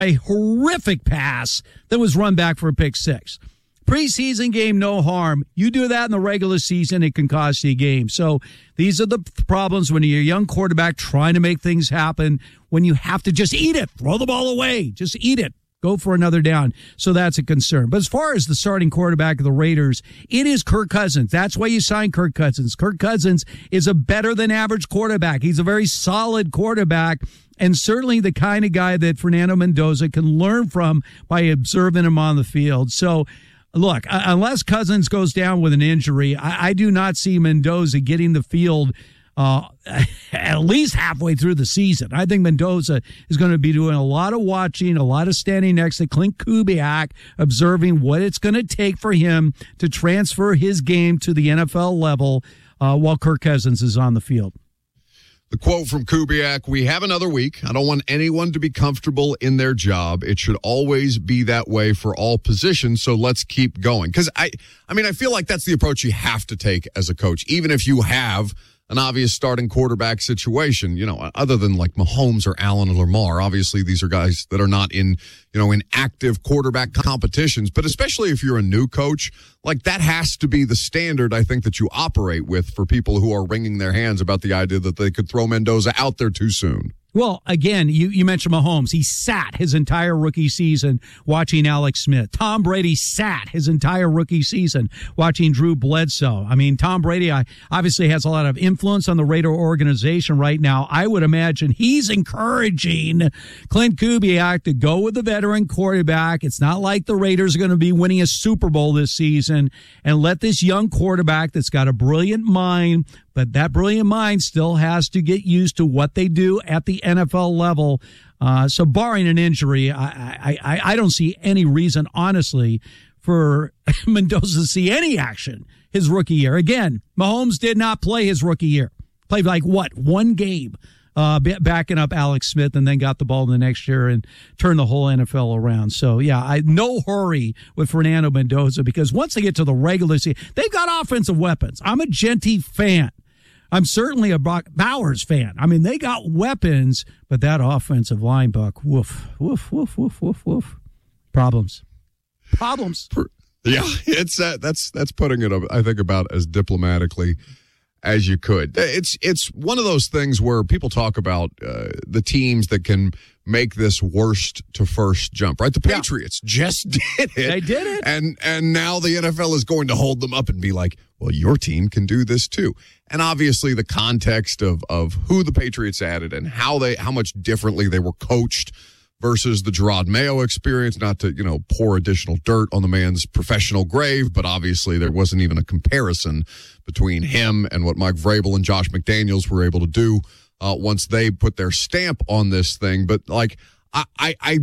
a horrific pass that was run back for a pick six. Preseason game, no harm. You do that in the regular season, it can cost you a game. So these are the problems when you're a young quarterback trying to make things happen, when you have to just eat it, throw the ball away, just eat it. Go for another down. So that's a concern. But as far as the starting quarterback of the Raiders, it is Kirk Cousins. That's why you signed Kirk Cousins. Kirk Cousins is a better than average quarterback. He's a very solid quarterback, and certainly the kind of guy that Fernando Mendoza can learn from by observing him on the field. So, look, unless Cousins goes down with an injury, I do not see Mendoza getting the field at least halfway through the season. I think Mendoza is going to be doing a lot of watching, a lot of standing next to Clint Kubiak, observing what it's going to take for him to transfer his game to the NFL level while Kirk Cousins is on the field. The quote from Kubiak, "We have another week. I don't want anyone to be comfortable in their job. It should always be that way for all positions, so let's keep going." Because, I feel like that's the approach you have to take as a coach, even if you have an obvious starting quarterback situation, other than like Mahomes or Allen or Lamar. Obviously, these are guys that are not in active quarterback competitions. But especially if you're a new coach, like that has to be the standard, I think, that you operate with for people who are wringing their hands about the idea that they could throw Mendoza out there too soon. Well, again, you mentioned Mahomes. He sat his entire rookie season watching Alex Smith. Tom Brady sat his entire rookie season watching Drew Bledsoe. I mean, Tom Brady obviously has a lot of influence on the Raider organization right now. I would imagine he's encouraging Clint Kubiak to go with the veteran quarterback. It's not like the Raiders are going to be winning a Super Bowl this season, and let this young quarterback that's got a brilliant mind, but that brilliant mind still has to get used to what they do at the NFL level. So barring an injury, I don't see any reason, honestly, for Mendoza to see any action his rookie year. Again, Mahomes did not play his rookie year. Played one game backing up Alex Smith, and then got the ball the next year and turned the whole NFL around. So, yeah, no hurry with Fernando Mendoza, because once they get to the regular season, they've got offensive weapons. I'm a Genty fan. I'm certainly a Brock Bowers fan. I mean, they got weapons, but that offensive line, Buck, woof, woof, woof, woof, woof, woof. Problems. Yeah, it's that's putting it, I think, about as diplomatically as you could. It's one of those things where people talk about the teams that can make this worst to first jump, right? The Patriots just did it. They did it. And now the NFL is going to hold them up and be like, well, your team can do this too. And obviously the context of who the Patriots added and how much differently they were coached versus the Gerard Mayo experience, not to, pour additional dirt on the man's professional grave, but obviously there wasn't even a comparison between him and what Mike Vrabel and Josh McDaniels were able to do once they put their stamp on this thing. But I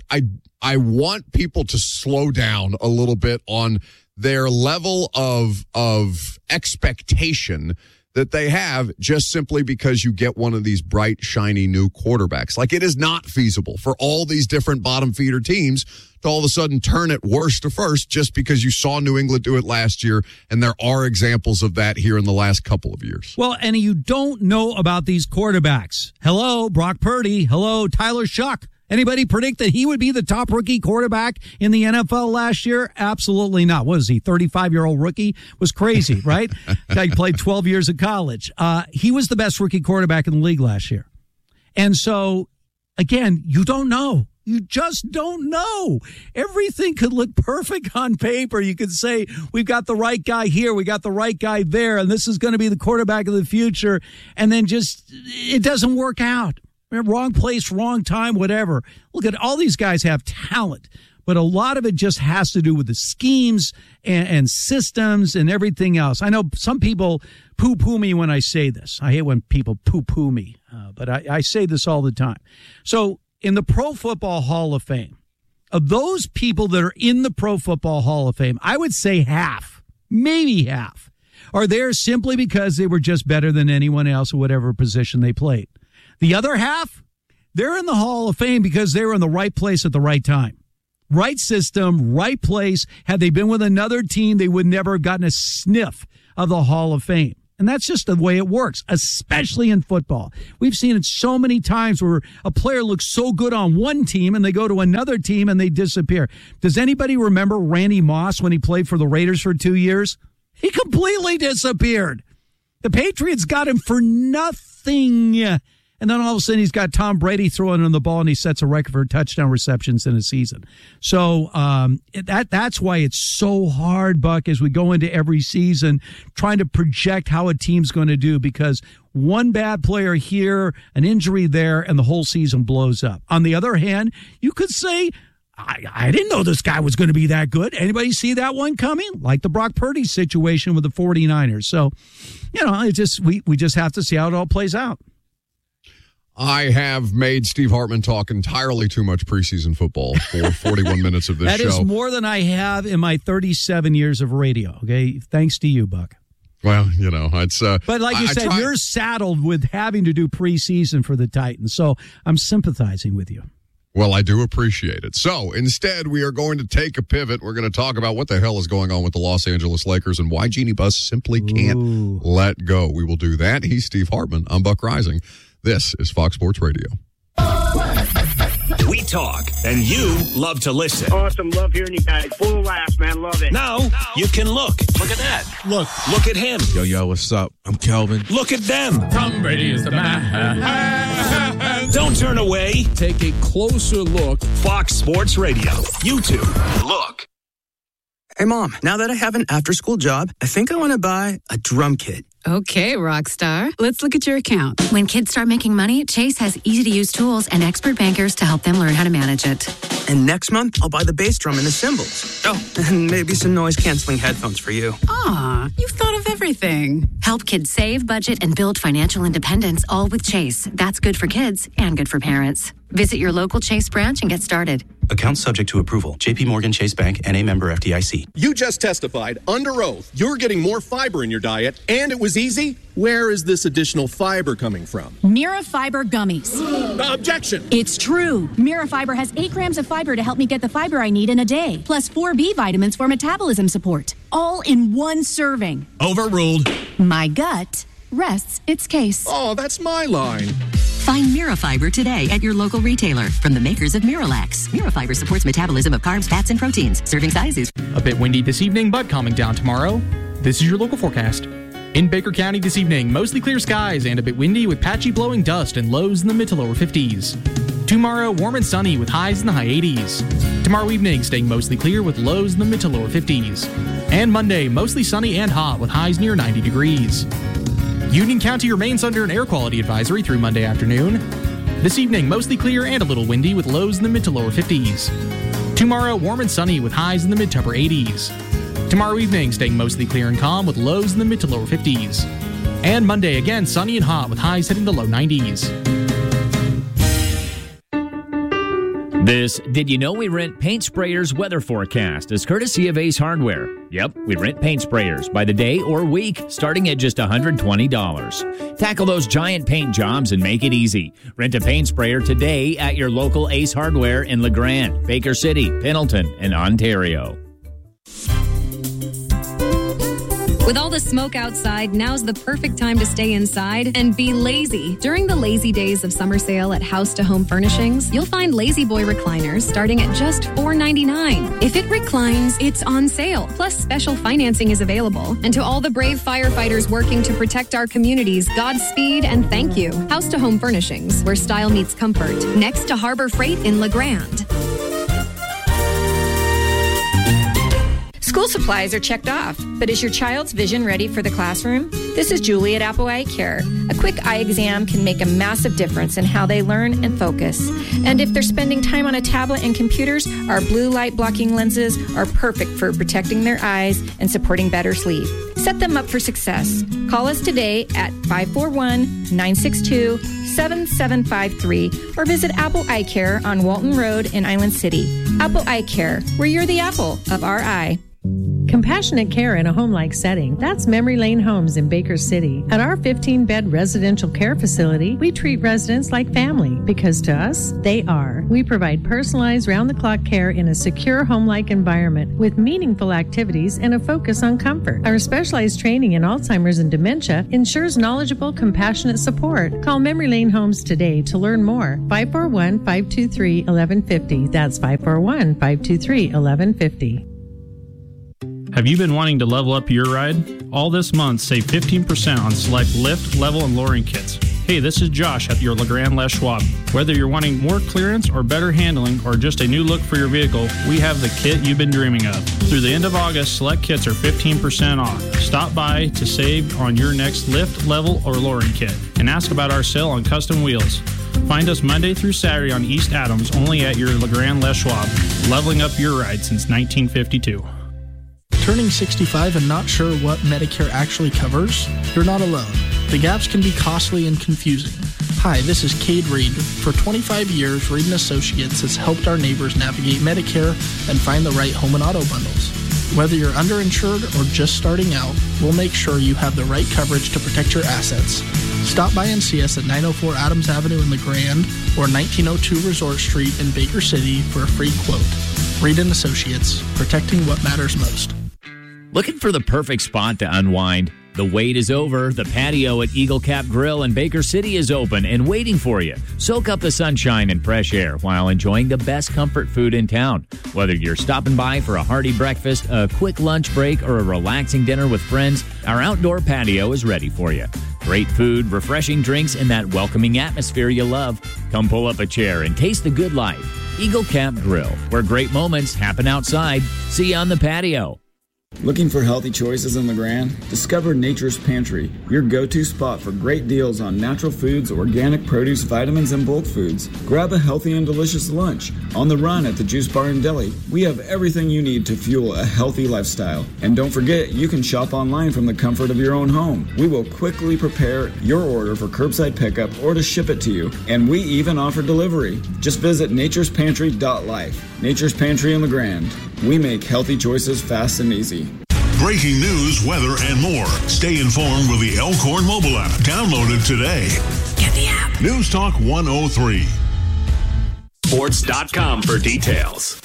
want people to slow down a little bit on their level of expectation that they have just simply because you get one of these bright, shiny new quarterbacks. Like, it is not feasible for all these different bottom feeder teams to all of a sudden turn it worst to first just because you saw New England do it last year, and there are examples of that here in the last couple of years. Well, and you don't know about these quarterbacks. Hello, Brock Purdy. Hello, Tyler Shuck. Anybody predict that he would be the top rookie quarterback in the NFL last year? Absolutely not. What is he, 35-year-old rookie? Was crazy, right? Guy played 12 years of college. He was the best rookie quarterback in the league last year. And so, again, you don't know. You just don't know. Everything could look perfect on paper. You could say, we've got the right guy here, we got the right guy there, and this is going to be the quarterback of the future. And then it doesn't work out. Wrong place, wrong time, whatever. Look at all these guys have talent, but a lot of it just has to do with the schemes and systems and everything else. I know some people poo-poo me when I say this. I hate when people poo-poo me, but I say this all the time. So in the Pro Football Hall of Fame, of those people that are in the Pro Football Hall of Fame, I would say half, maybe half, are there simply because they were just better than anyone else at whatever position they played. The other half, they're in the Hall of Fame because they were in the right place at the right time. Right system, right place. Had they been with another team, they would never have gotten a sniff of the Hall of Fame. And that's just the way it works, especially in football. We've seen it so many times where a player looks so good on one team and they go to another team and they disappear. Does anybody remember Randy Moss when he played for the Raiders for 2 years? He completely disappeared. The Patriots got him for nothing. And then all of a sudden he's got Tom Brady throwing him the ball and he sets a record for touchdown receptions in a season. So that's why it's so hard, Buck, as we go into every season trying to project how a team's going to do, because one bad player here, an injury there, and the whole season blows up. On the other hand, you could say, I didn't know this guy was going to be that good. Anybody see that one coming? Like the Brock Purdy situation with the 49ers. So, it just we just have to see how it all plays out. I have made Steve Hartman talk entirely too much preseason football for 41 minutes of this show. That is more than I have in my 37 years of radio, okay? Thanks to you, Buck. Well, it's... but like you said, you're saddled with having to do preseason for the Titans, so I'm sympathizing with you. Well, I do appreciate it. So instead, we are going to take a pivot. We're going to talk about what the hell is going on with the Los Angeles Lakers and why Jeannie Buss simply can't let go. We will do that. He's Steve Hartman. I'm Buck Rising. This is Fox Sports Radio. We talk, and you love to listen. Awesome. Love hearing you guys. Full of laughs, man. Love it. Now, you can look. Look at that. Look at him. Yo, what's up? I'm Kelvin. Look at them. Tom Brady is the man. Don't turn away. Take a closer look. Fox Sports Radio. YouTube. Look. Hey, Mom, now that I have an after-school job, I think I want to buy a drum kit. Okay, Rockstar. Let's look at your account. When kids start making money, Chase has easy-to-use tools and expert bankers to help them learn how to manage it. And next month, I'll buy the bass drum and the cymbals. Oh, and maybe some noise-canceling headphones for you. Aw, you've thought of everything. Help kids save, budget, and build financial independence, all with Chase. That's good for kids and good for parents. Visit your local Chase branch and get started. Account subject to approval. J.P. Morgan Chase Bank, N.A. member FDIC. You just testified under oath you're getting more fiber in your diet, and it was easy. Where is this additional fiber coming from? Mira Fiber Gummies. Objection. It's true. Mira Fiber has 8 grams of fiber to help me get the fiber I need in a day, plus 4 B vitamins for metabolism support, all in one serving. Overruled. My gut rests its case. Oh, that's my line. Find Mira Fiber today at your local retailer from the makers of Miralax. Mira Fiber supports metabolism of carbs, fats, and proteins. Serving sizes. A bit windy this evening, but calming down tomorrow. This is your local forecast. In Baker County this evening, mostly clear skies and a bit windy with patchy blowing dust and lows in the mid to lower 50s. Tomorrow, warm and sunny with highs in the high 80s. Tomorrow evening, staying mostly clear with lows in the mid to lower 50s. And Monday, mostly sunny and hot with highs near 90 degrees. Union County remains under an air quality advisory through Monday afternoon. This evening, mostly clear and a little windy with lows in the mid to lower 50s. Tomorrow, warm and sunny with highs in the mid to upper 80s. Tomorrow evening, staying mostly clear and calm with lows in the mid to lower 50s. And Monday, again, sunny and hot with highs hitting the low 90s. This Did You Know We Rent Paint Sprayers weather forecast is courtesy of Ace Hardware. Yep, we rent paint sprayers by the day or week, starting at just $120. Tackle those giant paint jobs and make it easy. Rent a paint sprayer today at your local Ace Hardware in LeGrand, Baker City, Pendleton, and Ontario. With all the smoke outside, now's the perfect time to stay inside and be lazy. During the Lazy Days of Summer Sale at House to Home Furnishings, you'll find Lazy Boy recliners starting at just $4.99. If it reclines, it's on sale. Plus, special financing is available. And to all the brave firefighters working to protect our communities, Godspeed and thank you. House to Home Furnishings, where style meets comfort. Next to Harbor Freight in LeGrand. School supplies are checked off, but is your child's vision ready for the classroom? This is Julie at Apple Eye Care. A quick eye exam can make a massive difference in how they learn and focus. And if they're spending time on a tablet and computers, our blue light blocking lenses are perfect for protecting their eyes and supporting better sleep. Set them up for success. Call us today at 541-962-7753 or visit Apple Eye Care on Walton Road in Island City. Apple Eye Care, where you're the apple of our eye. Compassionate care in a home-like setting, that's Memory Lane Homes in Baker City. At our 15-bed residential care facility, we treat residents like family because to us, they are. We provide personalized round-the-clock care in a secure home-like environment with meaningful activities and a focus on comfort. Our specialized training in Alzheimer's and dementia ensures knowledgeable, compassionate support. Call Memory Lane Homes today to learn more. 541-523-1150. That's 541-523-1150. Have you been wanting to level up your ride? All this month, save 15% on select lift, level, and lowering kits. Hey, this is Josh at your LeGrand Les Schwab. Whether you're wanting more clearance or better handling or just a new look for your vehicle, we have the kit you've been dreaming of. Through the end of August, select kits are 15% off. Stop by to save on your next lift, level, or lowering kit and ask about our sale on custom wheels. Find us Monday through Saturday on East Adams only at your LeGrand Les Schwab, leveling up your ride since 1952. Turning 65 and not sure what Medicare actually covers? You're not alone. The gaps can be costly and confusing. Hi, this is Cade Reed. For 25 years, Reed & Associates has helped our neighbors navigate Medicare and find the right home and auto bundles. Whether you're underinsured or just starting out, we'll make sure you have the right coverage to protect your assets. Stop by and see us at 904 Adams Avenue in LeGrand or 1902 Resort Street in Baker City for a free quote. Reed & Associates, protecting what matters most. Looking for the perfect spot to unwind? The wait is over. The patio at Eagle Cap Grill in Baker City is open and waiting for you. Soak up the sunshine and fresh air while enjoying the best comfort food in town. Whether you're stopping by for a hearty breakfast, a quick lunch break, or a relaxing dinner with friends, our outdoor patio is ready for you. Great food, refreshing drinks, and that welcoming atmosphere you love. Come pull up a chair and taste the good life. Eagle Cap Grill, where great moments happen outside. See you on the patio. Looking for healthy choices in LeGrand? Discover Nature's Pantry, your go-to spot for great deals on natural foods, organic produce, vitamins, and bulk foods. Grab a healthy and delicious lunch. On the run at the Juice Bar and Deli, we have everything you need to fuel a healthy lifestyle. And don't forget, you can shop online from the comfort of your own home. We will quickly prepare your order for curbside pickup or to ship it to you. And we even offer delivery. Just visit naturespantry.life. Nature's Pantry in LeGrand. We make healthy choices fast and easy. Breaking news, weather, and more. Stay informed with the Elkhorn mobile app. Download it today. Get the app. News Talk 103. Sports.com for details.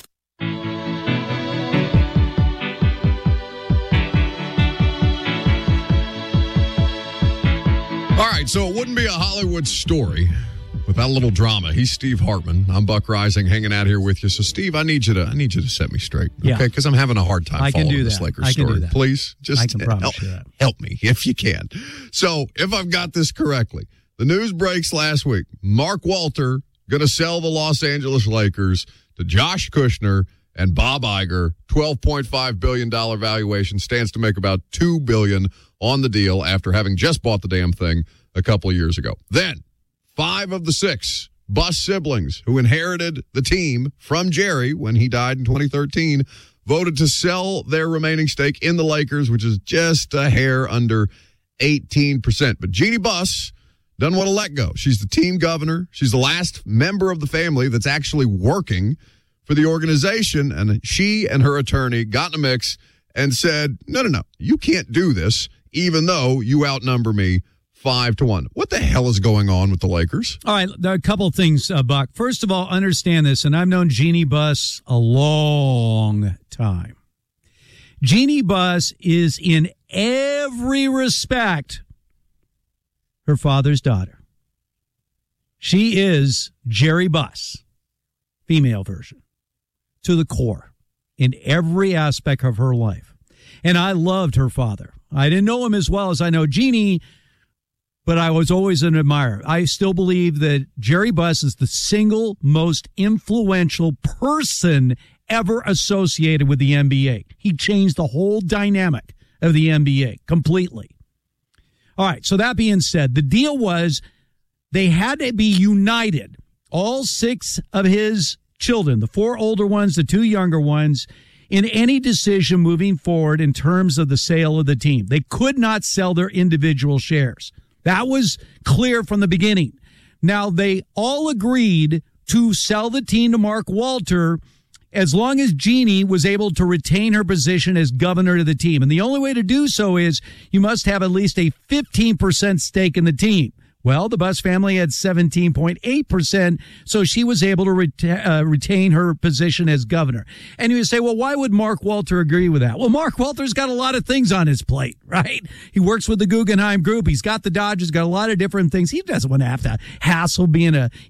All right, so it wouldn't be a Hollywood story without a little drama. He's Steve Hartman. I'm Buck Rising, hanging out here with you. So, Steve, I need you to set me straight, okay? Because I'm having a hard time following this Lakers story. Can do that. Please, just I can promise you that. Help me if you can. So, if I've got this correctly, the news breaks last week. Mark Walter going to sell the Los Angeles Lakers to Josh Kushner and Bob Iger. $12.5 billion valuation, stands to make about $2 billion on the deal after having just bought the damn thing a couple of years ago. Then 5 of the 6 Buss siblings who inherited the team from Jerry when he died in 2013 voted to sell their remaining stake in the Lakers, which is just a hair under 18%. But Jeannie Buss doesn't want to let go. She's the team governor. She's the last member of the family that's actually working for the organization. And she and her attorney got in a mix and said, no, you can't do this, even though you outnumber me 5-1. What the hell is going on with the Lakers? All right, there are a couple of things, Buck. First of all, understand this, and I've known Jeannie Buss a long time. Jeannie Buss is in every respect her father's daughter. She is Jerry Buss, female version, to the core in every aspect of her life. And I loved her father. I didn't know him as well as I know Jeannie, but I was always an admirer. I still believe that Jerry Buss is the single most influential person ever associated with the NBA. He changed the whole dynamic of the NBA completely. All right, so that being said, the deal was they had to be united. All 6 of his children, the 4 older ones, the 2 younger ones, in any decision moving forward in terms of the sale of the team. They could not sell their individual shares. That was clear from the beginning. Now, they all agreed to sell the team to Mark Walter as long as Jeannie was able to retain her position as governor of the team. And the only way to do so is you must have at least a 15% stake in the team. Well, the Buss family had 17.8%, so she was able to retain her position as governor. And you would say, well, why would Mark Walter agree with that? Well, Mark Walter's got a lot of things on his plate, right? He works with the Guggenheim Group. He's got the Dodgers, got a lot of different things. He doesn't want to have to hassle being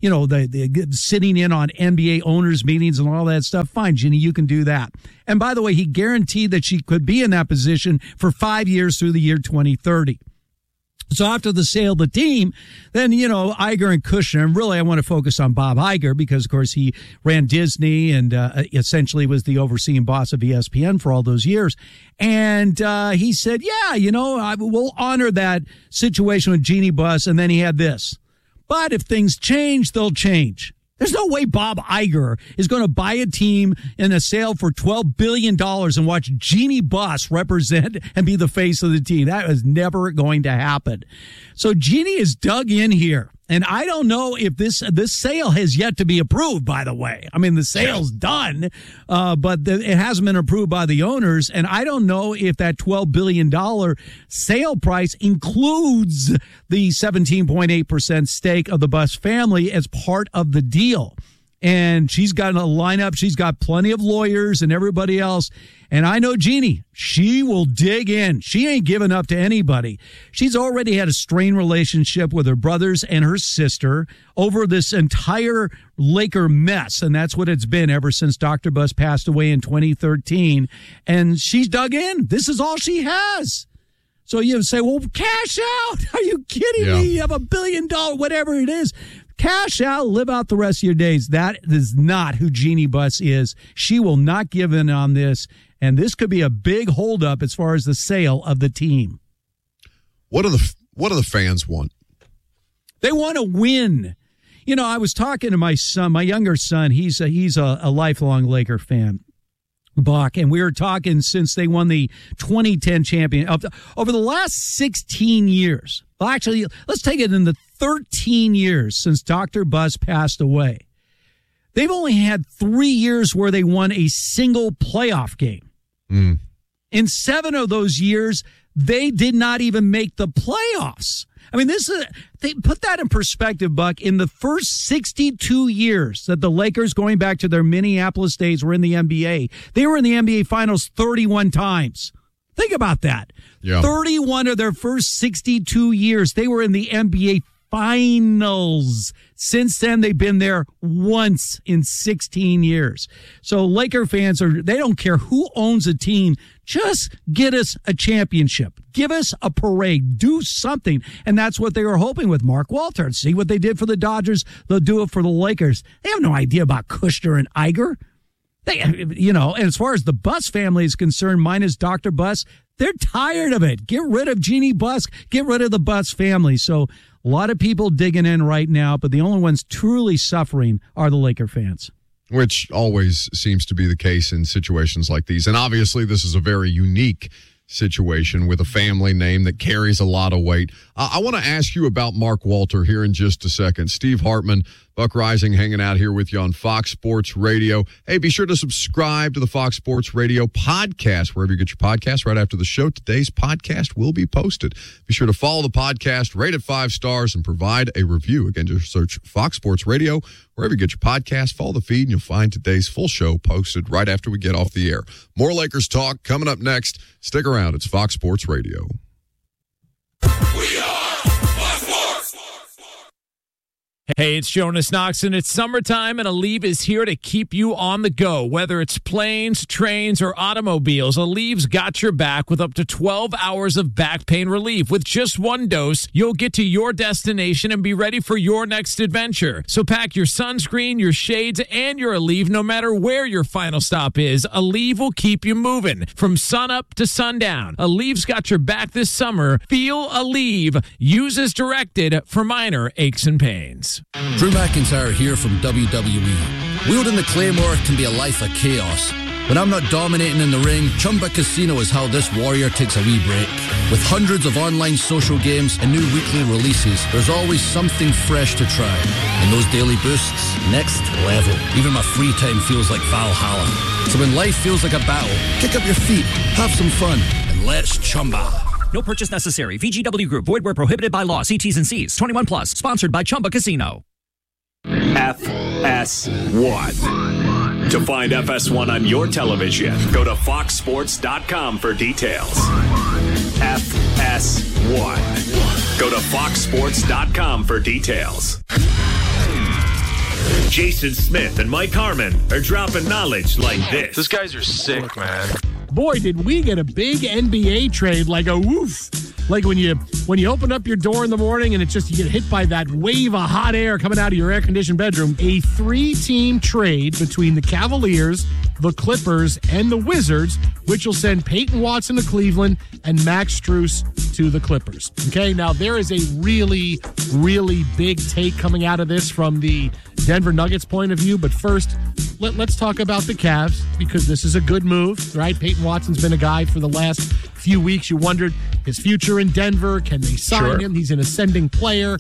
the sitting in on NBA owners meetings and all that stuff. Fine, Ginny, you can do that. And by the way, he guaranteed that she could be in that position for 5 years through the year 2030. So after the sale of the team, then, Iger and Kushner, and really I want to focus on Bob Iger because, of course, he ran Disney and essentially was the overseeing boss of ESPN for all those years. And he said, we'll honor that situation with Jeannie Buss. And then he had this. But if things change, they'll change. There's no way Bob Iger is going to buy a team in a sale for $12 billion and watch Jeannie Buss represent and be the face of the team. That is never going to happen. So Jeannie is dug in here. And I don't know if this sale has yet to be approved, by the way. I mean, the sale's done, but it hasn't been approved by the owners. And I don't know if that $12 billion sale price includes the 17.8% stake of the Buss family as part of the deal. And she's got a lineup. She's got plenty of lawyers and everybody else. And I know Jeannie, she will dig in. She ain't giving up to anybody. She's already had a strained relationship with her brothers and her sister over this entire Laker mess. And that's what it's been ever since Dr. Buss passed away in 2013. And she's dug in. This is all she has. So you say, well, cash out. Are you kidding me? You have $1 billion, whatever it is. Cash out, live out the rest of your days. That is not who Jeannie Buss is. She will not give in on this, and this could be a big holdup as far as the sale of the team. What do the fans want? They want to win. I was talking to my son, my younger son. He's a lifelong Laker fan, Buck, and we were talking since they won the 2010 champion over the last 16 years. Well, actually, let's take it in the 13 years since Dr. Buss passed away. They've only had 3 years where they won a single playoff game. In 7 of those years, they did not even make the playoffs. I mean, they put that in perspective, Buck. In the first 62 years that the Lakers, going back to their Minneapolis days, were in the NBA, they were in the NBA Finals 31 times. Think about that. Yeah. 31 of their first 62 years, they were in the NBA Finals. Since then, they've been there once in 16 years. So Laker fans they don't care who owns a team. Just get us a championship. Give us a parade. Do something. And that's what they were hoping with Mark Walter. See what they did for the Dodgers. They'll do it for the Lakers. They have no idea about Kushner and Iger. And as far as the Buss family is concerned, minus Dr. Buss, they're tired of it. Get rid of Jeannie Buss. Get rid of the Buss family. So a lot of people digging in right now, but the only ones truly suffering are the Laker fans. Which always seems to be the case in situations like these. And obviously this is a very unique situation with a family name that carries a lot of weight. I want to ask you about Mark Walter here in just a second. Steve Hartman, Buck Rising, hanging out here with you on Fox Sports Radio. Hey, be sure to subscribe to the Fox Sports Radio podcast, wherever you get your podcast. Right after the show, today's podcast will be posted. Be sure to follow the podcast, rate it 5 stars, and provide a review. Again, just search Fox Sports Radio, wherever you get your podcast. Follow the feed, and you'll find today's full show posted right after we get off the air. More Lakers talk coming up next. Stick around. It's Fox Sports Radio. We are Fox Sports. Hey, it's Jonas Knox, and it's summertime, and Aleve is here to keep you on the go. Whether it's planes, trains, or automobiles, Aleve's got your back with up to 12 hours of back pain relief. With just one dose, you'll get to your destination and be ready for your next adventure. So pack your sunscreen, your shades, and your Aleve no matter where your final stop is. Aleve will keep you moving from sunup to sundown. Aleve's got your back this summer. Feel Aleve. Use as directed for minor aches and pains. Drew McIntyre here from WWE. Wielding the Claymore can be a life of chaos, When I'm not dominating in the ring, Chumba Casino is how this warrior takes a wee break. With hundreds of online social games and new weekly releases, there's always something fresh to try. And those daily boosts, next level. Even my free time feels like Valhalla. So when life feels like a battle, kick up your feet, have some fun, and let's Chumba. No purchase necessary. VGW Group. Void where prohibited by law. See T's and C's. 21 plus. Sponsored by Chumba Casino. FS1. To find FS1 on your television, go to foxsports.com for details. FS1. Go to foxsports.com for details. Jason Smith and Mike Harmon are dropping knowledge like this. These guys are sick, man. Boy, did we get a big NBA trade, like a woof. Like when you open up your door in the morning and it's just you get hit by that wave of hot air coming out of your air-conditioned bedroom. A 3-team trade between the Cavaliers, the Clippers, and the Wizards, which will send Peyton Watson to Cleveland and Max Strus to the Clippers. Okay, now there is a really, really big take coming out of this from the Denver Nuggets point of view, but first, let's talk about the Cavs, because this is a good move, right? Peyton Watson's been a guy for the last few weeks. You wondered his future in Denver. Can they sign him? He's an ascending player.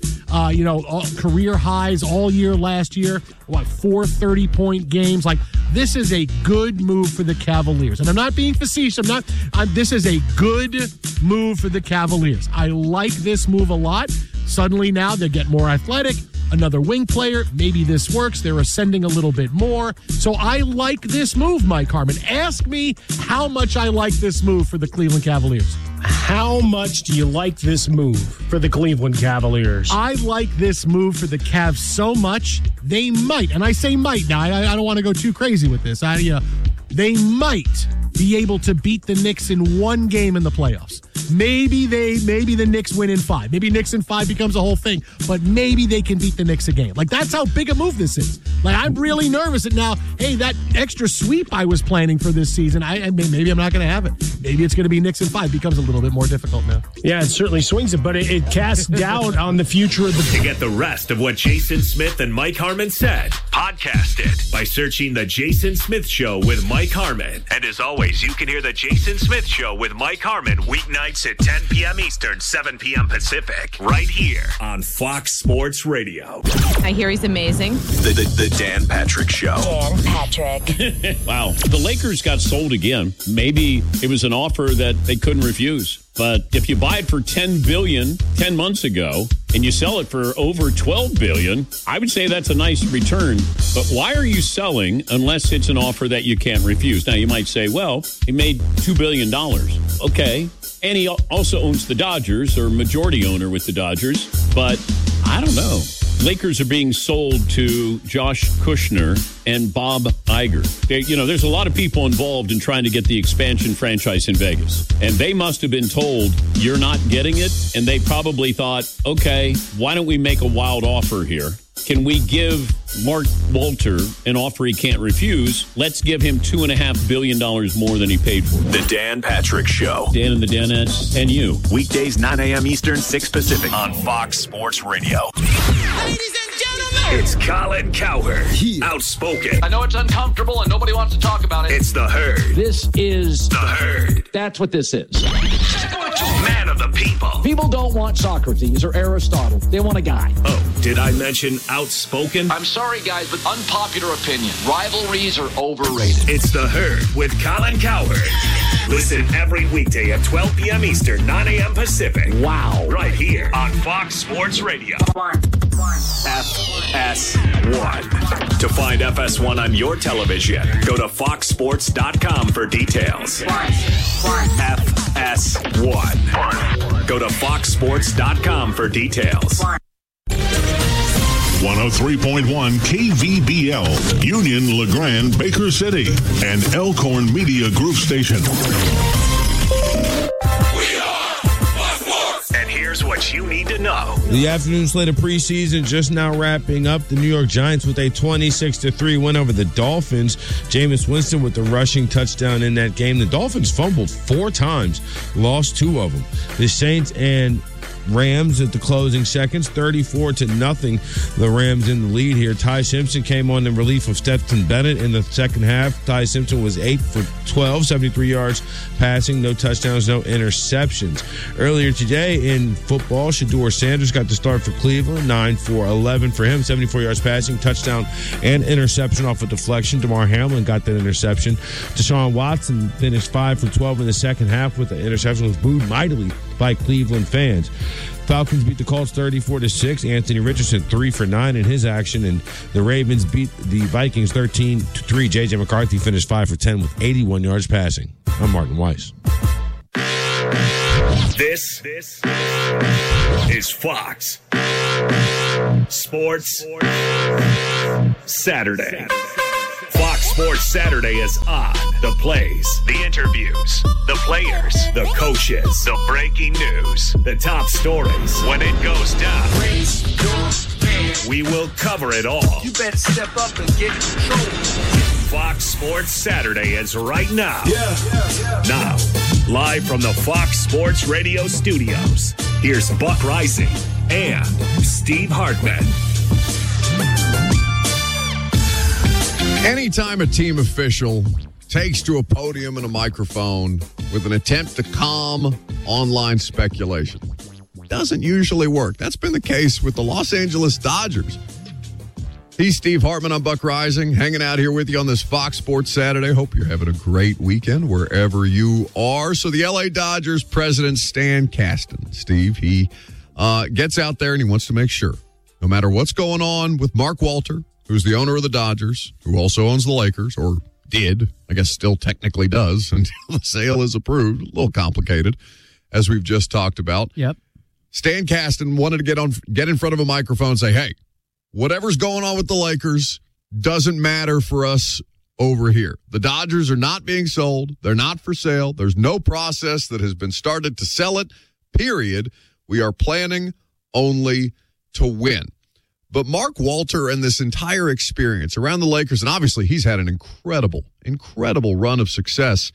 Career highs all year last year. 4 30-point games. Like, this is a good move for the Cavaliers. And I'm not being facetious. This is a good move for the Cavaliers. I like this move a lot. Suddenly now they get more athletic. Another wing player. Maybe this works. They're ascending a little bit more. So I like this move, Mike Harmon. Ask me how much I like this move for the Cleveland Cavaliers. How much do you like this move for the Cleveland Cavaliers? I like this move for the Cavs so much, they might, and I say might now, I don't want to go too crazy with this. They might be able to beat the Knicks in one game in the playoffs. Maybe the Knicks win in 5. Maybe Knicks in 5 becomes a whole thing, but maybe they can beat the Knicks a game. Like, that's how big a move this is. Like, I'm really nervous that now, hey, that extra sweep I was planning for this season, maybe I'm not going to have it. Maybe it's going to be Knicks in 5. Becomes a little bit more difficult now. Yeah, it certainly swings it, but it casts doubt on the future of the... To get the rest of what Jason Smith and Mike Harmon said, podcast it by searching The Jason Smith Show with Mike Harmon. And as always, you can hear The Jason Smith Show with Mike Harmon weeknights at 10 p.m. Eastern, 7 p.m. Pacific, right here on Fox Sports Radio. I hear he's amazing. The Dan Patrick Show. Dan Patrick. Wow. The Lakers got sold again. Maybe it was an offer that they couldn't refuse. But if you buy it for $10 billion 10 months ago and you sell it for over $12 billion, I would say that's a nice return. But why are you selling unless it's an offer that you can't refuse? Now, you might say, well, he made $2 billion. Okay. And he also owns the Dodgers, or majority owner with the Dodgers. But I don't know. Lakers are being sold to Josh Kushner and Bob Iger. There's a lot of people involved in trying to get the expansion franchise in Vegas. And they must have been told, you're not getting it. And they probably thought, okay, why don't we make a wild offer here? Can we give Mark Walter an offer he can't refuse? Let's give him $2.5 billion more than he paid for. The Dan Patrick Show. Dan and the Danettes and you. Weekdays, 9 a.m. Eastern, 6 Pacific on Fox Sports Radio. Ladies and gentlemen, it's Colin Cowherd. Outspoken. I know it's uncomfortable and nobody wants to talk about it. It's The Herd. This is The Herd. That's what this is. Man of the people. People don't want Socrates or Aristotle. They want a guy. Oh, did I mention outspoken? I'm sorry, guys, but unpopular opinion. Rivalries are overrated. It's The Herd with Colin Cowherd. Listen every weekday at 12 p.m. Eastern, 9 a.m. Pacific. Wow. Right here on Fox Sports Radio. FS1. To find FS1 on your television, go to foxsports.com for details. FS1. Go to foxsports.com for details. 103.1 KVBL, Union, LeGrand, Baker City, and Elkhorn Media Group Station. And here's what you need to know. The afternoon slate of preseason just now wrapping up. The New York Giants with a 26-3 win over the Dolphins. Jameis Winston with the rushing touchdown in that game. The Dolphins fumbled 4 times, lost 2 of them. The Saints and Rams at the closing seconds, 34-0. The Rams in the lead here. Ty Simpson came on in relief of Stetson Bennett in the second half. Ty Simpson was 8 for 12, 73 yards passing, no touchdowns, no interceptions. Earlier today in football, Shedeur Sanders got the start for Cleveland, 9 for 11 for him, 74 yards passing, touchdown and interception off a deflection. DeMar Hamlin got that interception. Deshaun Watson finished 5 for 12 in the second half with the interception, was booed mightily by Cleveland fans. Falcons beat the Colts 34-6. Anthony Richardson 3 for 9 in his action, and the Ravens beat the Vikings 13-3. J.J. McCarthy finished 5 for 10 with 81 yards passing. I'm Martin Weiss. This is Fox Sports Saturday. Fox Sports Saturday is on. The plays, the interviews, the players, the coaches, the breaking news, the top stories. When it goes down, we will cover it all. You better step up and get control. Fox Sports Saturday is right now. Now, live from the Fox Sports Radio studios, here's Buck Rising and Steve Hartman. Anytime a team official takes to a podium and a microphone with an attempt to calm online speculation, doesn't usually work. That's been the case with the Los Angeles Dodgers. He's Steve Hartman. I'm Buck Rising, hanging out here with you on this Fox Sports Saturday. Hope you're having a great weekend wherever you are. So the LA Dodgers president, Stan Kasten, Steve, he gets out there and he wants to make sure, no matter what's going on with Mark Walter, who's the owner of the Dodgers, who also owns the Lakers, or did, I guess still technically does until the sale is approved. A little complicated, as we've just talked about. Yep. Stan Kasten wanted to get in front of a microphone and say, hey, whatever's going on with the Lakers doesn't matter for us over here. The Dodgers are not being sold. They're not for sale. There's no process that has been started to sell it, period. We are planning only to win. But Mark Walter and this entire experience around the Lakers, and obviously he's had an incredible run of success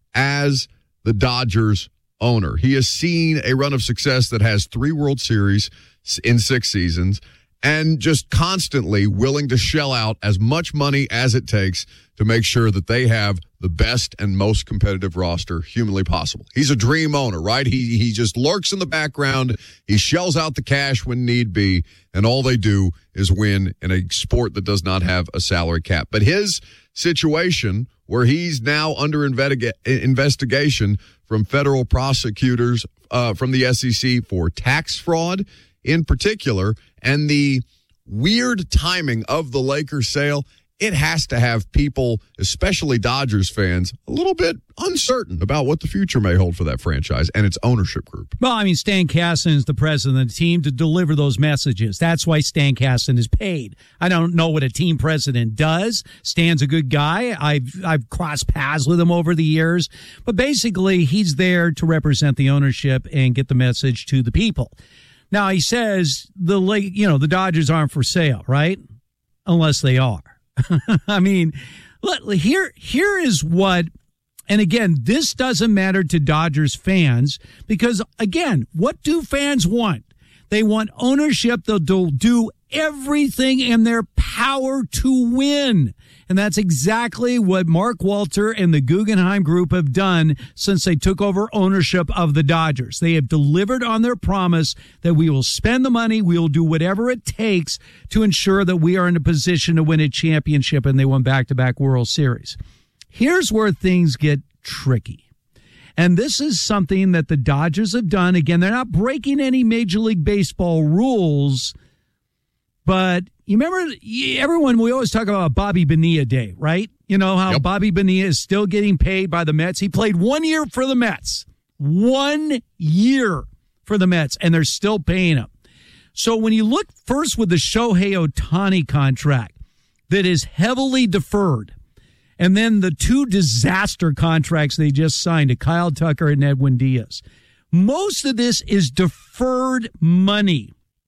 as the Dodgers owner. He has seen a run of success that has 3 World Series in 6 seasons and just constantly willing to shell out as much money as it takes to make sure that they have the best and most competitive roster humanly possible. He's a dream owner, right? He just lurks in the background. He shells out the cash when need be, and all they do is win in a sport that does not have a salary cap. But his situation, where he's now under investigation from federal prosecutors from the SEC for tax fraud in particular, and the weird timing of the Lakers sale, it has to have people, especially Dodgers fans, a little bit uncertain about what the future may hold for that franchise and its ownership group. Well, I mean, Stan Kasten is the president of the team to deliver those messages. That's why Stan Kasten is paid. I don't know what a team president does. Stan's a good guy. I've crossed paths with him over the years. But basically, he's there to represent the ownership and get the message to the people. Now, he says the Dodgers aren't for sale, right? Unless they are. I mean, here is what, and again, this doesn't matter to Dodgers fans because, again, what do fans want? They want ownership. They'll do everything in their power to win. And that's exactly what Mark Walter and the Guggenheim Group have done since they took over ownership of the Dodgers. They have delivered on their promise that we will spend the money, we will do whatever it takes to ensure that we are in a position to win a championship, and they won back-to-back World Series. Here's where things get tricky. And this is something that the Dodgers have done. Again, they're not breaking any Major League Baseball rules, but you remember, everyone, we always talk about Bobby Bonilla Day, right? You know how Bobby Bonilla is still getting paid by the Mets. He played 1 year for the Mets. 1 year for the Mets, and they're still paying him. So when you look first with the Shohei Ohtani contract that is heavily deferred, and then the 2 disaster contracts they just signed to Kyle Tucker and Edwin Diaz, most of this is deferred money.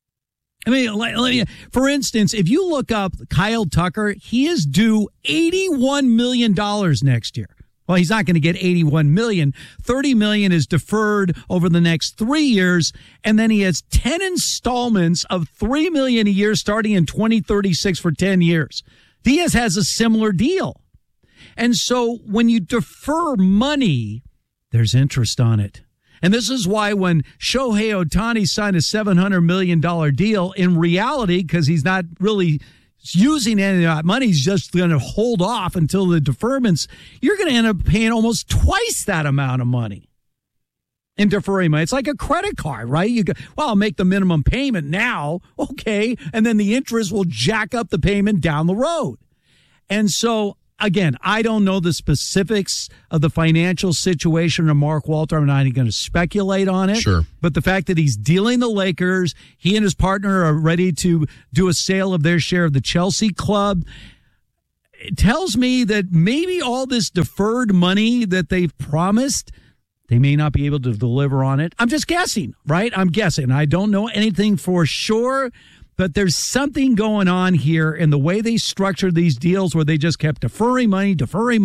I mean, for instance, if you look up Kyle Tucker, he is due $81 million next year. Well, he's not going to get $81 million. $30 million is deferred over the next 3 years, and then he has 10 installments of $3 million a year starting in 2036 for 10 years. Diaz has a similar deal. And so when you defer money, there's interest on it. And this is why when Shohei Ohtani signed a $700 million deal, in reality, because he's not really using any of that money, he's just going to hold off until the deferments, you're going to end up paying almost twice that amount of money in deferring money. It's like a credit card, right? You go, well, I'll make the minimum payment now. Okay. And then the interest will jack up the payment down the road. And so, again, I don't know the specifics of the financial situation of Mark Walter. I'm not even going to speculate on it. Sure. But the fact that he's dealing the Lakers, he and his partner are ready to do a sale of their share of the Chelsea club, it tells me that maybe all this deferred money that they've promised, they may not be able to deliver on it. I'm just guessing, right? I'm guessing. I don't know anything for sure. But there's something going on here in the way they structured these deals where they just kept deferring money.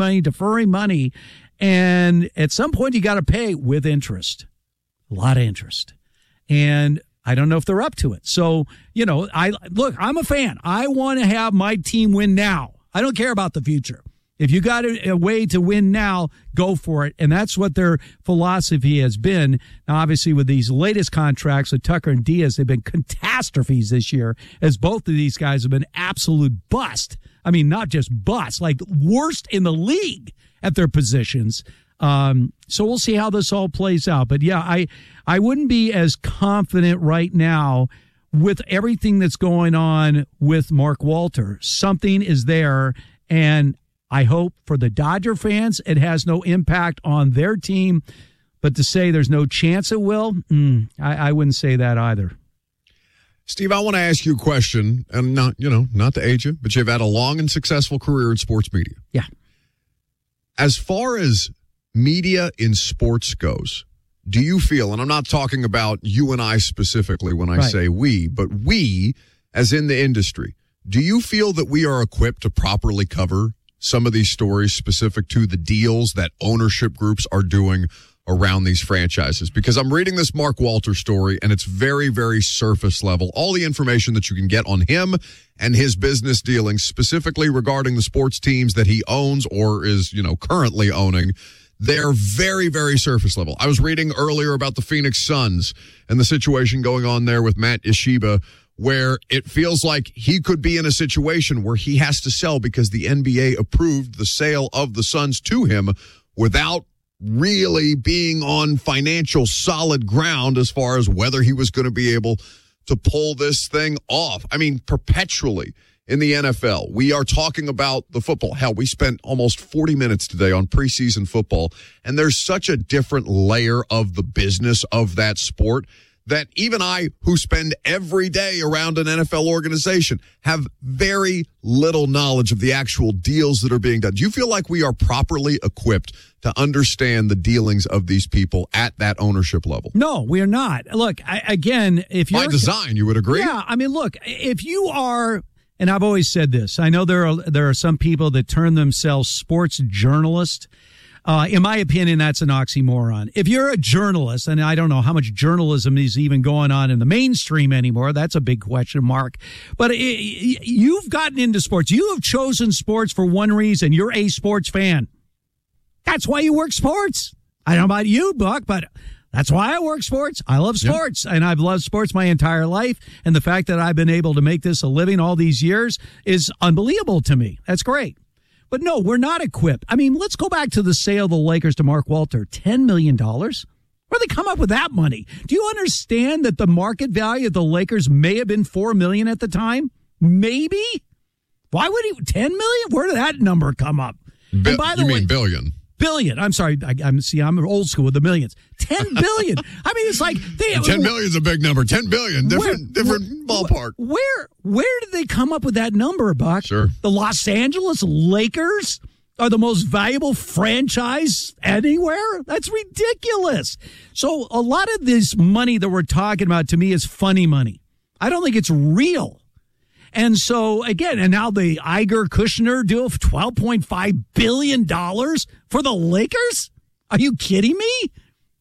And at some point, you got to pay with interest, a lot of interest. And I don't know if they're up to it. So, I'm a fan. I want to have my team win now. I don't care about the future. If you got a way to win now, go for it. And that's what their philosophy has been. Now, obviously, with these latest contracts with Tucker and Diaz, they've been catastrophes this year, as both of these guys have been absolute bust. I mean, not just bust, like worst in the league at their positions. So we'll see how this all plays out. But, yeah, I wouldn't be as confident right now with everything that's going on with Mark Walter. Something is there, and I hope for the Dodger fans it has no impact on their team, but to say there's no chance it will, I wouldn't say that either. Steve, I want to ask you a question, and not to age you, but you've had a long and successful career in sports media. Yeah. As far as media in sports goes, do you feel, and I'm not talking about you and I specifically when I say we, but we, as in the industry, do you feel that we are equipped to properly cover some of these stories specific to the deals that ownership groups are doing around these franchises? Because I'm reading this Mark Walter story, and it's very, very surface level. All the information that you can get on him and his business dealings, specifically regarding the sports teams that he owns or is, currently owning, they're very, very surface level. I was reading earlier about the Phoenix Suns and the situation going on there with Matt Ishiba, where it feels like he could be in a situation where he has to sell because the NBA approved the sale of the Suns to him without really being on financial solid ground as far as whether he was going to be able to pull this thing off. I mean, perpetually in the NFL, we are talking about the football. Hell, we spent almost 40 minutes today on preseason football, and there's such a different layer of the business of that sport that even I, who spend every day around an NFL organization, have very little knowledge of the actual deals that are being done. Do you feel like we are properly equipped to understand the dealings of these people at that ownership level? No, we are not. Look, if you're... By design, you would agree? Yeah, I mean, look, if you are... And I've always said this. I know there are some people that term themselves sports journalists. In my opinion, that's an oxymoron. If you're a journalist, and I don't know how much journalism is even going on in the mainstream anymore, that's a big question mark. But you've gotten into sports. You have chosen sports for one reason. You're a sports fan. That's why you work sports. I don't know about you, Buck, but that's why I work sports. I love sports, and I've loved sports my entire life. And the fact that I've been able to make this a living all these years is unbelievable to me. That's great. But no, we're not equipped. I mean, let's go back to the sale of the Lakers to Mark Walter. $10 million? Where'd they come up with that money? Do you understand that the market value of the Lakers may have been $4 million at the time? Maybe? Why would he? $10 million? Where did that number come up? And by the way, mean billion? Billion. I'm sorry. I'm old school with the millions. 10 billion. I mean, it's like 10 million is a big number. 10 billion, different ballpark. Where did they come up with that number, Buck? Sure. The Los Angeles Lakers are the most valuable franchise anywhere? That's ridiculous. So a lot of this money that we're talking about to me is funny money. I don't think it's real. And so, again, and now the Iger-Kushner deal of $12.5 billion for the Lakers? Are you kidding me?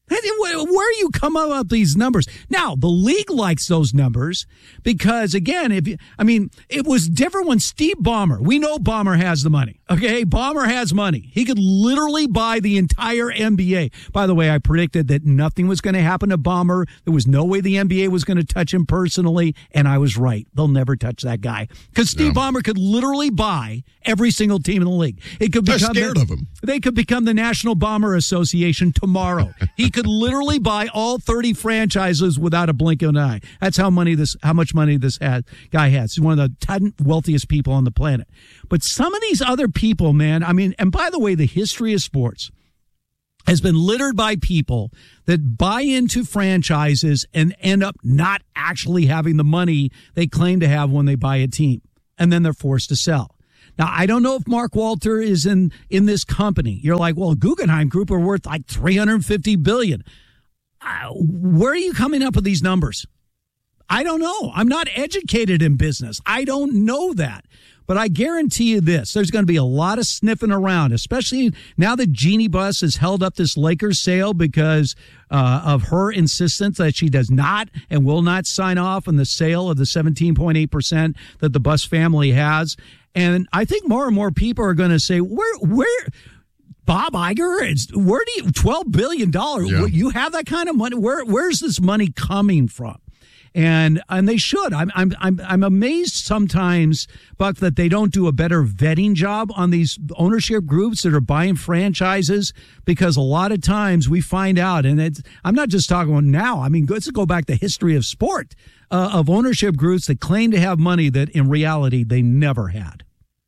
Where you come up with these numbers? Now, the league likes those numbers because, again, it was different when Steve Ballmer, we know Ballmer has the money, okay? Ballmer has money. He could literally buy the entire NBA. By the way, I predicted that nothing was going to happen to Ballmer. There was no way the NBA was going to touch him personally, and I was right. They'll never touch that guy because Steve Ballmer could literally buy every single team in the league. It could become They're scared of him. They could become the National Bomber Association tomorrow. He could literally buy all 30 franchises without a blink of an eye. That's how much money this guy has. He's one of the 10 wealthiest people on the planet. But some of these other people, man, and by the way, the history of sports has been littered by people that buy into franchises and end up not actually having the money they claim to have when they buy a team. And then they're forced to sell. Now, I don't know if Mark Walter is in this company. You're like, well, Guggenheim Group are worth like $350 billion. Where are you coming up with these numbers? I don't know. I'm not educated in business. I don't know that. But I guarantee you this, there's going to be a lot of sniffing around, especially now that Jeannie Buss has held up this Lakers sale because of her insistence that she does not and will not sign off on the sale of the 17.8% that the Buss family has. And I think more and more people are going to say, where Bob Iger, where do you, $12 billion, you have that kind of money? Where's this money coming from? And they should. I'm amazed sometimes, Buck, that they don't do a better vetting job on these ownership groups that are buying franchises, because a lot of times we find out, and I'm not just talking about now. I mean, let's go back to history of sport, of ownership groups that claim to have money that in reality they never had.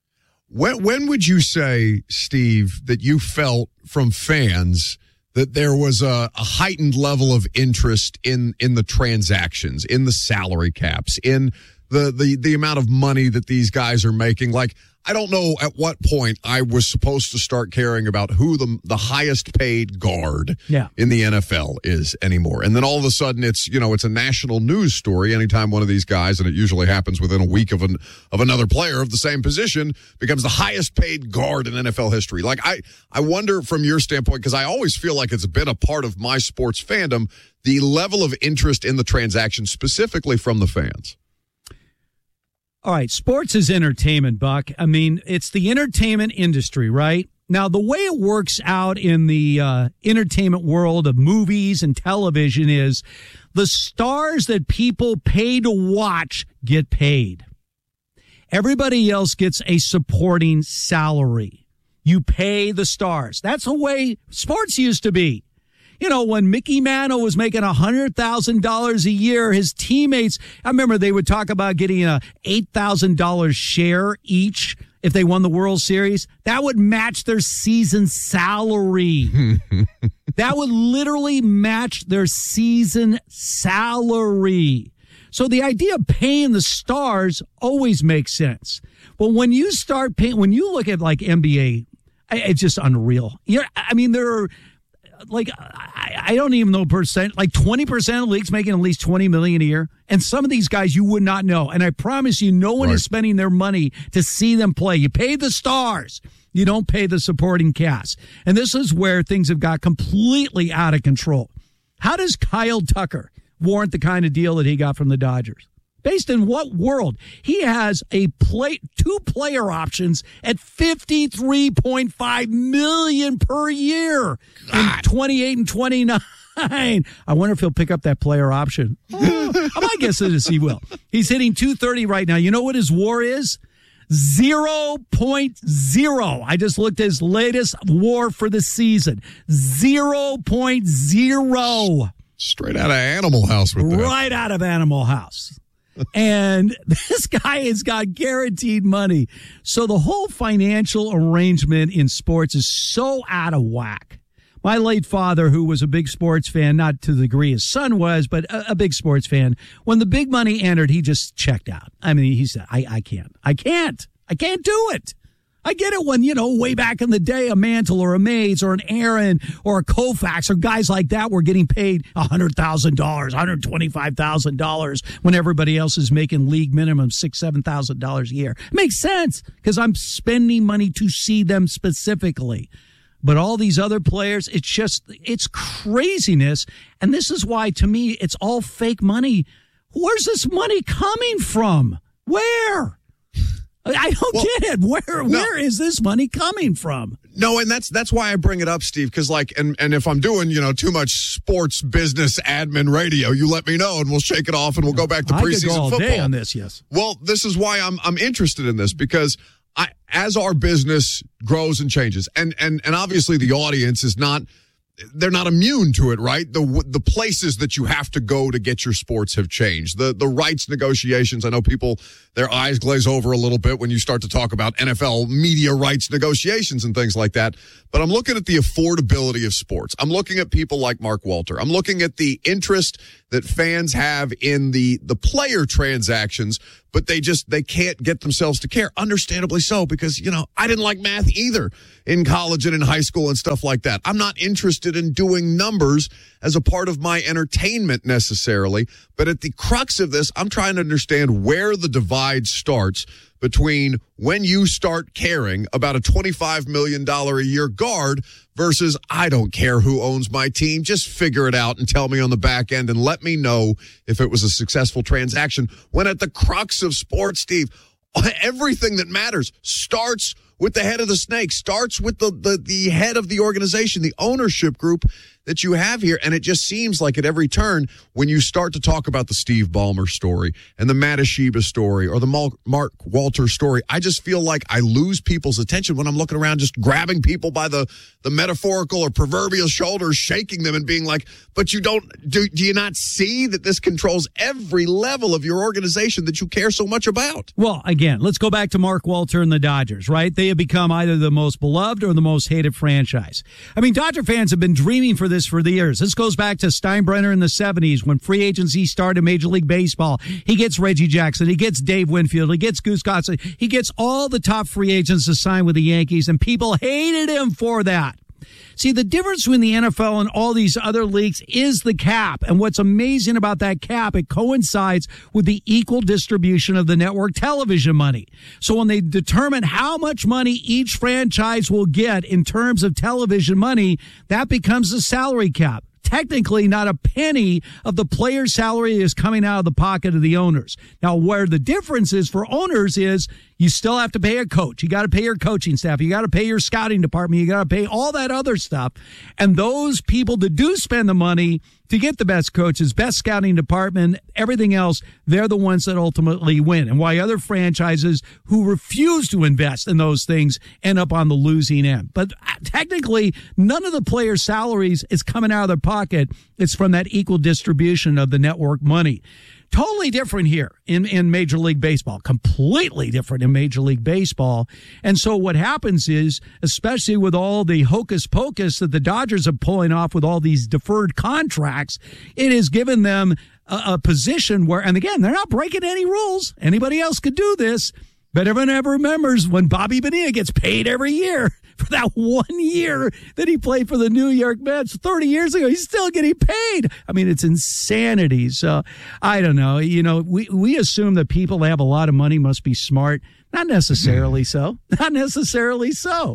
When would you say, Steve, that you felt from fans that there was a heightened level of interest in the transactions, in the salary caps, in the amount of money that these guys are making? Like, I don't know at what point I was supposed to start caring about who the highest paid guard in the NFL is anymore. And then all of a sudden it's a national news story anytime one of these guys, and it usually happens within a week of another player of the same position, becomes the highest paid guard in NFL history. Like, I wonder from your standpoint, because I always feel like it's been a part of my sports fandom, the level of interest in the transaction specifically from the fans. All right, sports is entertainment, Buck. I mean, it's the entertainment industry, right? Now, the way it works out in the entertainment world of movies and television is the stars that people pay to watch get paid. Everybody else gets a supporting salary. You pay the stars. That's the way sports used to be. When Mickey Mantle was making $100,000 a year, his teammates, I remember they would talk about getting a $8,000 share each if they won the World Series. That would match their season salary. That would literally match their season salary. So the idea of paying the stars always makes sense. But when you start paying, when you look at like NBA, it's just unreal. There are, like, I don't even know percent, like 20% of leagues making at least $20 million a year. And some of these guys you would not know. And I promise you, no one is spending their money to see them play. You pay the stars. You don't pay the supporting cast. And this is where things have got completely out of control. How does Kyle Tucker warrant the kind of deal that he got from the Dodgers? Based in what world? He has two player options at $53.5 million per year in 28 and 29. I wonder if he'll pick up that player option. My guess is he will. He's hitting .230 right now. You know what his WAR is? 0.0. I just looked at his latest WAR for the season. 0.0. Straight out of Animal House with that. Right out of Animal House. And this guy has got guaranteed money. So the whole financial arrangement in sports is so out of whack. My late father, who was a big sports fan, not to the degree his son was, but a big sports fan, when the big money entered, he just checked out. I mean, he said, I can't do it. I get it when, way back in the day, a Mantle or a Mays or an Aaron or a Koufax or guys like that were getting paid $100,000, $125,000 when everybody else is making league minimum $6,000, $7,000 a year. It makes sense because I'm spending money to see them specifically. But all these other players, it's craziness. And this is why, to me, it's all fake money. Where's this money coming from? Where? I don't get it. Where is this money coming from? No, and that's why I bring it up, Steve, because and if I'm doing, too much sports business admin radio, you let me know and we'll shake it off and we'll go back to preseason I could go all football. Day on this, yes. Well, this is why I'm interested in this, because as our business grows and changes, and obviously the audience is they're not immune to it, right? The places that you have to go to get your sports have changed. The rights negotiations, I know people, their eyes glaze over a little bit when you start to talk about NFL media rights negotiations and things like that. But I'm looking at the affordability of sports. I'm looking at people like Mark Walter. I'm looking at the interest that fans have in the player transactions, but they can't get themselves to care. Understandably so, because, I didn't like math either in college and in high school and stuff like that. I'm not interested in doing numbers as a part of my entertainment necessarily. But at the crux of this, I'm trying to understand where the divide starts between when you start caring about a $25 million a year guard versus I don't care who owns my team. Just figure it out and tell me on the back end and let me know if it was a successful transaction. When at the crux of sports, Steve, everything that matters starts with the head of the snake, starts with the head of the organization, the ownership group that you have here. And it just seems like at every turn, when you start to talk about the Steve Ballmer story and the Matt Ashiba story or the Mark Walter story, I just feel like I lose people's attention when I'm looking around just grabbing people by the metaphorical or proverbial shoulders, shaking them and being like, but do you not see that this controls every level of your organization that you care so much about? Well, again, let's go back to Mark Walter and the Dodgers, right? They have become either the most beloved or the most hated franchise. I mean, Dodger fans have been dreaming for this for the years. This goes back to Steinbrenner in the 70s when free agency started Major League Baseball. He gets Reggie Jackson. He gets Dave Winfield. He gets Goose Gossett. He gets all the top free agents to sign with the Yankees, and people hated him for that. See, the difference between the NFL and all these other leagues is the cap. And what's amazing about that cap, it coincides with the equal distribution of the network television money. So when they determine how much money each franchise will get in terms of television money, that becomes the salary cap. Technically, not a penny of the player's salary is coming out of the pocket of the owners. Now, where the difference is for owners is you still have to pay a coach. You got to pay your coaching staff. You got to pay your scouting department. You got to pay all that other stuff. And those people that do spend the money to get the best coaches, best scouting department, everything else, they're the ones that ultimately win. And why other franchises who refuse to invest in those things end up on the losing end. But technically, none of the players' salaries is coming out of their pocket. It's from that equal distribution of the network money. Totally different here in Major League Baseball, completely different in Major League Baseball. And so what happens is, especially with all the hocus pocus that the Dodgers are pulling off with all these deferred contracts, it has given them a position where, and again, they're not breaking any rules. Anybody else could do this. But everyone ever remembers when Bobby Bonilla gets paid every year for that 1 year that he played for the New York Mets 30 years ago. He's still getting paid. I mean, it's insanity. So I don't know. We assume that people that have a lot of money must be smart. Not necessarily so. Not necessarily so.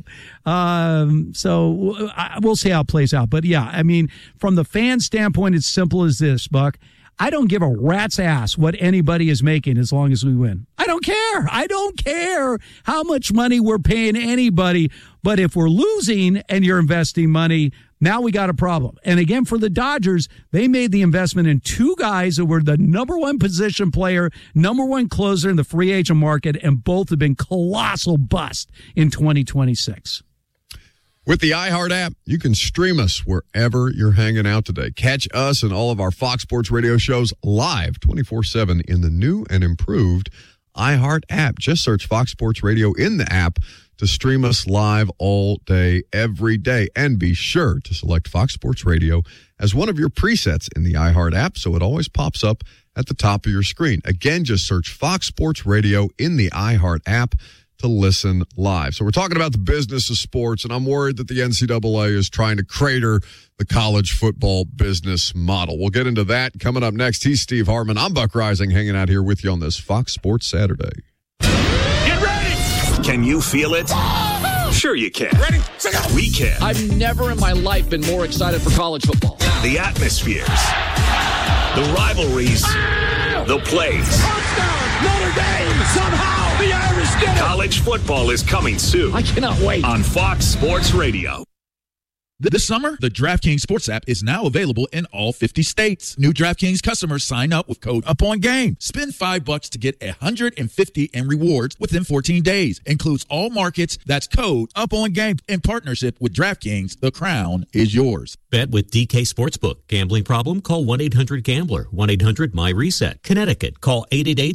So we'll see how it plays out. But yeah, I mean, from the fan standpoint, it's simple as this, Buck. I don't give a rat's ass what anybody is making as long as we win. I don't care. I don't care how much money we're paying anybody. But if we're losing and you're investing money, now we got a problem. And again, for the Dodgers, they made the investment in two guys that were the number one position player, number one closer in the free agent market, and both have been colossal bust in 2026. With the iHeart app, you can stream us wherever you're hanging out today. Catch us and all of our Fox Sports Radio shows live 24/7 in the new and improved iHeart app. Just search Fox Sports Radio in the app to stream us live all day, every day. And be sure to select Fox Sports Radio as one of your presets in the iHeart app so it always pops up at the top of your screen. Again, just search Fox Sports Radio in the iHeart app to listen live. So we're talking about the business of sports, and I'm worried that the NCAA is trying to crater the college football business model. We'll get into that coming up next. He's Steve Hartman. I'm Buck Rising, hanging out here with you on this Fox Sports Saturday. Get ready! Can you feel it? Sure you can. Ready? We can. I've never in my life been more excited for college football. The atmospheres, the rivalries, the plays. Touchdown, Notre Dame, somehow the Irish did it. College football is coming soon. I cannot wait. On Fox Sports Radio. This summer, the DraftKings Sports app is now available in all 50 states. New DraftKings customers sign up with code UPONGAME. Spend $5 to get $150 in rewards within 14 days. Includes all markets. That's code UPONGAME. In partnership with DraftKings, the crown is yours. Bet with DK Sportsbook. Gambling problem? Call 1-800-GAMBLER. 1-800-MY-RESET. Connecticut. Call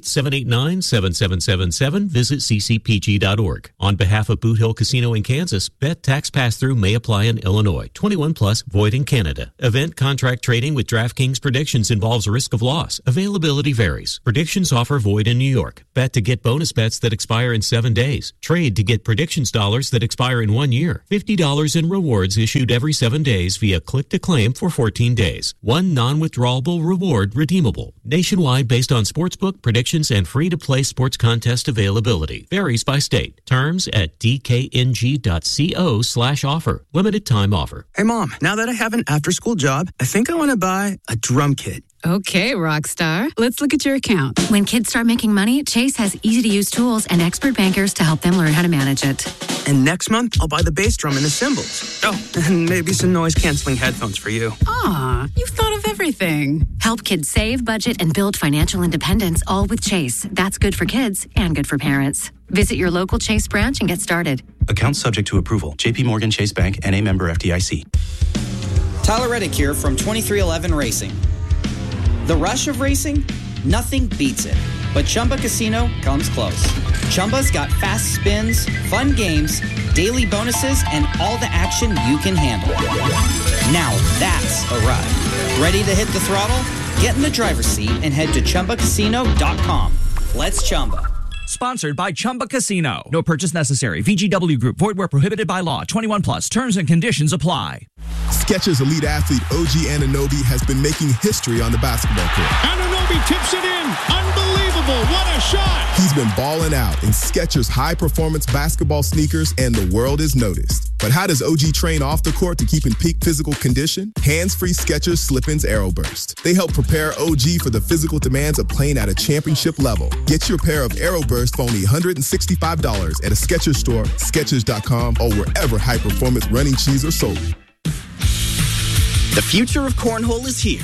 888-789-7777. Visit ccpg.org. On behalf of Boot Hill Casino in Kansas, bet tax pass-through may apply in Illinois. 21 plus, void in Canada. Event contract trading with DraftKings Predictions involves risk of loss. Availability varies. Predictions offer void in New York. Bet to get bonus bets that expire in 7 days. Trade to get predictions dollars that expire in 1 year. $50 in rewards issued every 7 days via click to claim for 14 days. One non-withdrawable reward redeemable. Nationwide based on sportsbook, predictions, and free-to-play sports contest availability. Varies by state. Terms at dkng.co/offer. Limited time offer. Hey, Mom, now that I have an after-school job, I think I want to buy a drum kit. Okay, Rockstar. Let's look at your account. When kids start making money, Chase has easy-to-use tools and expert bankers to help them learn how to manage it. And next month, I'll buy the bass drum and the cymbals. Oh, and maybe some noise-canceling headphones for you. Aw, you've thought of everything. Help kids save, budget, and build financial independence, all with Chase. That's good for kids and good for parents. Visit your local Chase branch and get started. Account subject to approval. J.P. Morgan Chase Bank, N.A. member FDIC. Tyler Reddick here from 2311 Racing. The rush of racing? Nothing beats it. But Chumba Casino comes close. Chumba's got fast spins, fun games, daily bonuses, and all the action you can handle. Now that's a ride. Ready to hit the throttle? Get in the driver's seat and head to ChumbaCasino.com. Let's Chumba. Sponsored by Chumba Casino. No purchase necessary. VGW Group. Void where prohibited by law. 21 plus. Terms and conditions apply. Skechers elite athlete OG Anunoby has been making history on the basketball court. Anunoby tips it in. Unbelievable. What a shot. He's been balling out in Skechers high-performance basketball sneakers, and the world is noticed. But how does OG train off the court to keep in peak physical condition? Hands-free Skechers Slip-ins AeroBurst. They help prepare OG for the physical demands of playing at a championship level. Get your pair of AeroBurst for only $165 at a Skechers store, Skechers.com, or wherever high-performance running shoes are sold. The future of cornhole is here.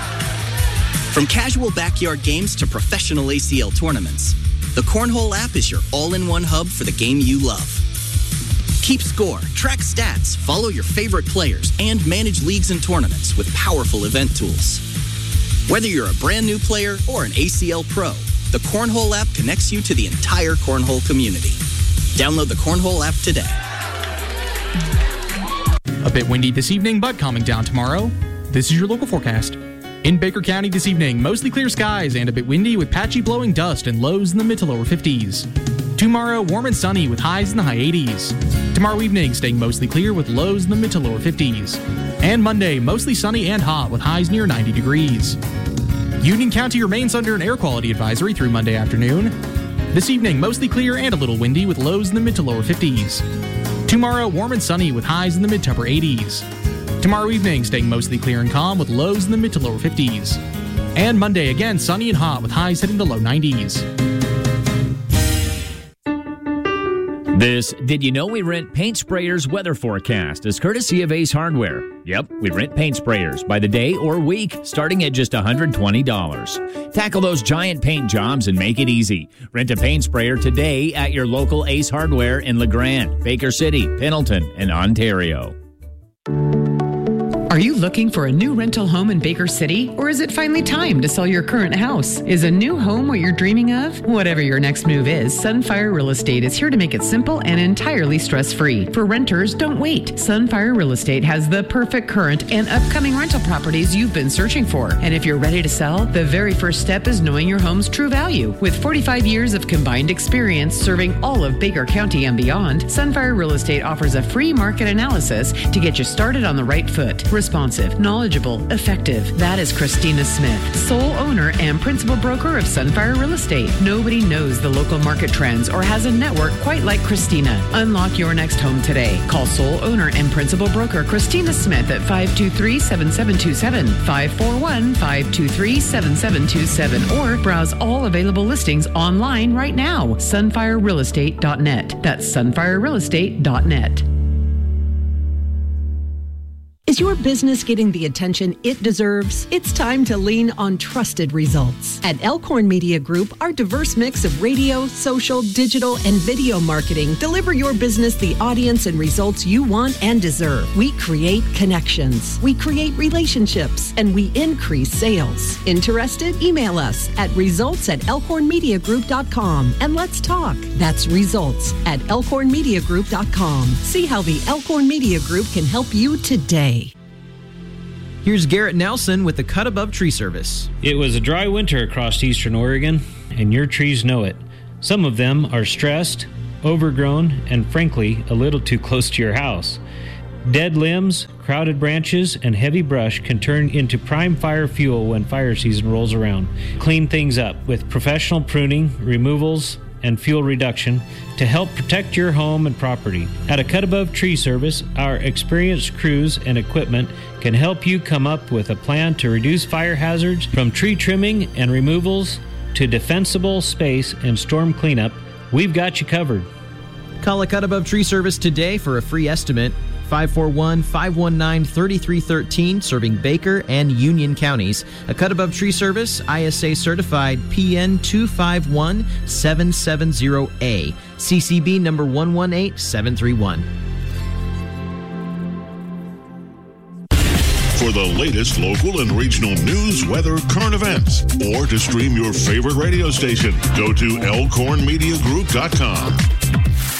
From casual backyard games to professional ACL tournaments, the Cornhole app is your all-in-one hub for the game you love. Keep score, track stats, follow your favorite players, and manage leagues and tournaments with powerful event tools. Whether you're a brand new player or an ACL pro, the Cornhole app connects you to the entire cornhole community. Download the Cornhole app today. A bit windy this evening, but calming down tomorrow. This is your local forecast. In Baker County this evening, mostly clear skies and a bit windy with patchy blowing dust and lows in the mid to lower 50s. Tomorrow, warm and sunny with highs in the high 80s. Tomorrow evening, staying mostly clear with lows in the mid to lower 50s. And Monday, mostly sunny and hot with highs near 90 degrees. Union County remains under an air quality advisory through Monday afternoon. This evening, mostly clear and a little windy with lows in the mid to lower 50s. Tomorrow, warm and sunny with highs in the mid to upper 80s. Tomorrow evening, staying mostly clear and calm with lows in the mid to lower 50s. And Monday, again, sunny and hot with highs hitting the low 90s. This Did You Know We Rent Paint Sprayers weather forecast is courtesy of Ace Hardware. Yep, we rent paint sprayers by the day or week, starting at just $120. Tackle those giant paint jobs and make it easy. Rent a paint sprayer today at your local Ace Hardware in LeGrand, Baker City, Pendleton, and Ontario. Are you looking for a new rental home in Baker City? Or is it finally time to sell your current house? Is a new home what you're dreaming of? Whatever your next move is, Sunfire Real Estate is here to make it simple and entirely stress-free. For renters, don't wait. Sunfire Real Estate has the perfect current and upcoming rental properties you've been searching for. And if you're ready to sell, the very first step is knowing your home's true value. With 45 years of combined experience serving all of Baker County and beyond, Sunfire Real Estate offers a free market analysis to get you started on the right foot. Responsive, knowledgeable, effective. That is Christina Smith, sole owner and principal broker of Sunfire Real Estate. Nobody knows the local market trends or has a network quite like Christina. Unlock your next home today. Call sole owner and principal broker Christina Smith at 523-7727, 541-523-7727, or browse all available listings online right now. Sunfirerealestate.net. That's sunfirerealestate.net. Is your business getting the attention it deserves? It's time to lean on trusted results. At Elkhorn Media Group, our diverse mix of radio, social, digital, and video marketing deliver your business the audience and results you want and deserve. We create connections, we create relationships, and we increase sales. Interested? Email us at results@elkhornmediagroup.com and let's talk. That's results@elkhornmediagroup.com. See how the Elkhorn Media Group can help you today. Here's Garrett Nelson with the Cut Above Tree Service. It was a dry winter across eastern Oregon, and your trees know it. Some of them are stressed, overgrown, and frankly, a little too close to your house. Dead limbs, crowded branches, and heavy brush can turn into prime fire fuel when fire season rolls around. Clean things up with professional pruning, removals, and fuel reduction to help protect your home and property. At a Cut Above Tree Service, our experienced crews and equipment can help you come up with a plan to reduce fire hazards from tree trimming and removals to defensible space and storm cleanup. We've got you covered. Call a Cut Above Tree Service today for a free estimate. 541-519-3313, serving Baker and Union counties. A Cut Above Tree Service, ISA certified PN 251770A, CCB number 118731. For the latest local and regional news, weather, current events, or to stream your favorite radio station, go to elkhornmediagroup.com.